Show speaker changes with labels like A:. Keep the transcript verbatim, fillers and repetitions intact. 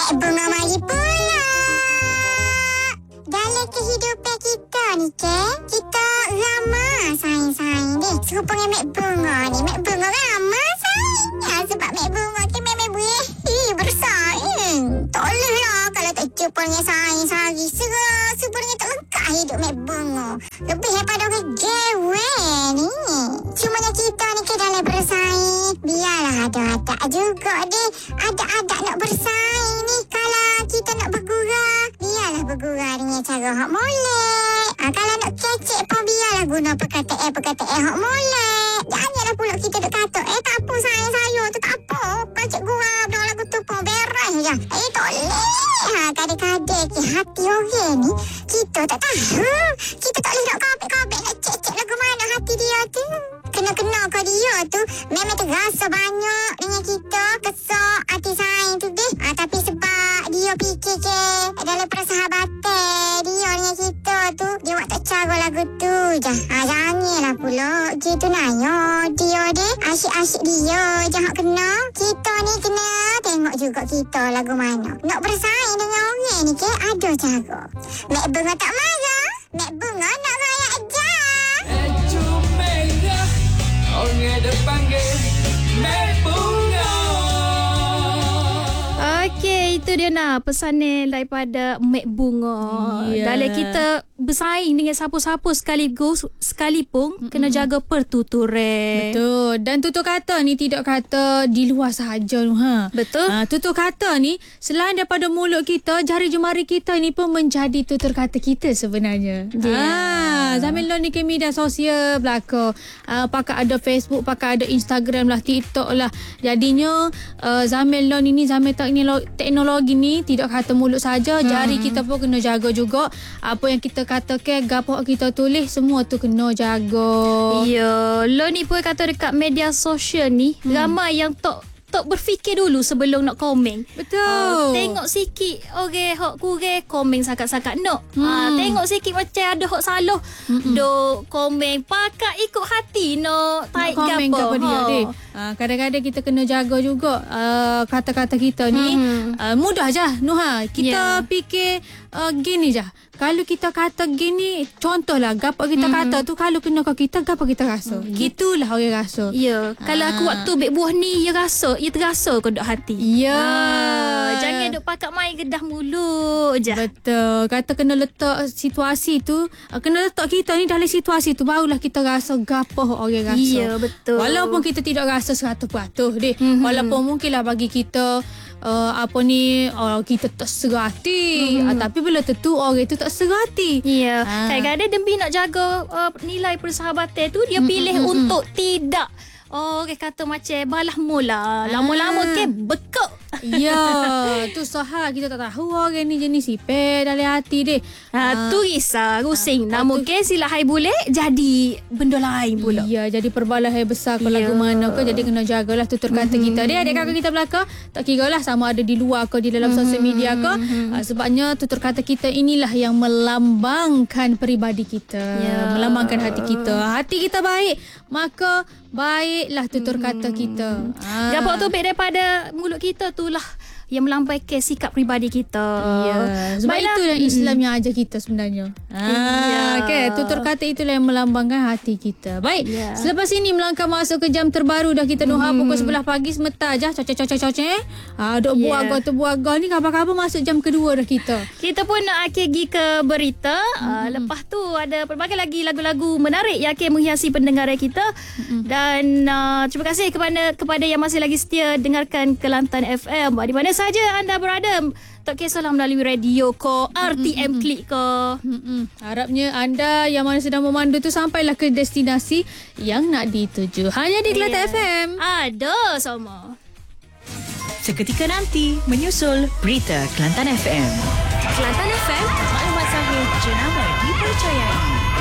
A: Mek Bunga mari pula. Dalam kehidupan kita ni, ke, kita ramah sayang-sayang ni. Serupa dengan Mek Bunga ni. Mek Bunga ramah sayang. Sebab Mek Bunga ke memang berehi bersaing. Tak boleh lah kalau tak jumpa dengan sayang sehari. Serasa dengan tak lengkap hidup Mek Bunga. Lebih daripada orang gewel ni. Cumanya kita ni ke dalam bersaing. Biarlah ada-ada juga deh. Ada-ada nak bersaing ni. Kalau kita nak bergurau, biarlah bergurau dengan cara hak molek. Ha, kalau nak kecek pun biarlah guna perkataan-perkataan hak molek. Janganlah pula kita duk kata, eh tak apa sayang saya tu tak apa. Pacik gurau dah lagu tu pun beres je. Eh tak boleh. Ha, kadang-kadang ke hati orang ni, kita tak tahu. Kita tak boleh nak kabik-kabik nak cek-cek lagu mana hati dia tu. Kena-kena ke dia tu memang terasa banyak dengan kita. Kesok hati sayang tu deh. Ha, tapi sebab dia fikir ke dalam persahabatan dia dengan kita tu, dia buat tak cara lagu tu je. Ha, janganlah pula gitu nanya dia deh. Asyik-asyik dia jangan kena. Kita ni kena tengok juga kita lagu mana. Nak bersaing dengan orang ni ke ada cara. Mek Bunga tak marah. Mek Bunga nak raya aja.
B: Orang dipanggil Mek Bunga.
C: Okey, itu dia nak pesanan daripada Mek Bunga.
D: Yeah.
C: Dalam kita bersaing dengan siapa-siapa sekaligus sekalipun, mm-hmm, kena jaga pertuturan.
D: Betul. Dan tutur kata ni tidak kata di luar sahaja. Ha.
C: Betul.
D: Ha, tutur kata ni selain daripada mulut kita, jari jemari kita ni pun menjadi tutur kata kita sebenarnya.
C: Yeah.
D: Ha, Zamil ni ke media sosial belaka. Ha, pakai ada Facebook, pakai ada Instagram lah, TikTok lah. Jadinya uh, Zamil ini Zamil teknologi ni tidak kata mulut saja, hmm. jari kita pun kena jaga juga. Apa yang kita katakan, gapo kita tulis, semua tu kena jaga.
C: Ya, lo ni pun kata dekat media sosial ni, hmm. ramai yang tak tak berfikir dulu sebelum nak komen.
D: Betul.
C: Uh, tengok sikit okay, hok kurang komen sakat-sakat no. Hmm. Uh, tengok sikit macam ada hok salah. Hmm. Do komen pakai ikut hati no. Tai
D: komen
C: gapo
D: dia deh. Uh, kadang-kadang kita kena jaga juga uh, kata-kata kita ni. Hmm. Uh, mudah je Nuha. Kita yeah. fikir uh, gini je. Kalau kita kata gini, contohlah gapo kita mm-hmm. kata tu, kalau kena ke kita, gapo kita rasa. Mm-hmm. Gitulah orang rasa.
C: Ya, yeah. kalau aku waktu bek buah ni, ya rasa, ya terasa ke duk hati.
D: Ya.
C: Yeah. Ha, jangan duk pakat main gedah mulut je.
D: Betul. Kata kena letak situasi tu, kena letak kita ni dalam situasi tu, barulah kita rasa gapo orang rasa.
C: Ya, yeah, betul.
D: Walaupun kita tidak rasa seratus peratus deh. Mm-hmm. Walaupun mungkinlah bagi kita Uh, apa ni uh, kita tak serati, hmm. uh, tapi bila tentu orang itu tak serati.
C: Ya, yeah.
D: ha.
C: Kadang-kadang demi nak jaga uh, nilai persahabatan tu, dia pilih hmm. untuk tidak. Oh, okay, kata macam balah mula. Lama-lama ke bekak.
D: Ya, tu sahal kita tak tahu orang ni jenis sipir dalam hati dia.
C: Ha, ha. Tu risau, rusing. Ha, namun ke sila hai boleh jadi benda lain pula.
D: Ya, jadi perbalahan besar ke lagu mana ke. Jadi kena jagalah tutur kata mm-hmm. kita. Dia adik kakak kita belakang, tak kira lah sama ada di luar ke di dalam mm-hmm. sosial media ke. Ha, sebabnya tutur kata kita inilah yang melambangkan peribadi kita. Ya. Melambangkan hati kita. Hati kita baik, maka baiklah tutur kata kita.
C: Ah. Gapo tu baik daripada mulut kita tu lah yang melambaikan sikap peribadi kita.
D: Ya. Sebab baiklah. Itu yang Islam yang ajar kita sebenarnya. Ah, ya. Okay. Tutur kata itulah yang melambangkan hati kita. Baik. Ya. Selepas ini melangkah masuk ke jam terbaru dah kita Nuha hmm. pukul sebelas pagi sebentar je. Cocok-cocok-cocok. Ah, duk yeah. buat tu buat ni khabar-khabar masuk jam kedua dah kita.
C: Kita pun nak akhir pergi ke berita. Hmm. Uh, lepas tu ada pelbagai lagi lagu-lagu menarik yang akan menghiasi pendengaran kita. Hmm. Dan uh, terima kasih kepada kepada yang masih lagi setia dengarkan Kelantan F M. Di mana saja anda berada, tak kisahlah melalui radio ko, R T M mm-hmm. Klik ko.
D: Mm-hmm. Harapnya anda yang mana sedang memandu tu sampailah ke destinasi yang nak dituju. Hanya di Kelantan yeah. F M.
C: Ada sama.
E: Seketika nanti menyusul berita Kelantan F M.
F: Kelantan F M, maklumat sahih jenama dipercayai.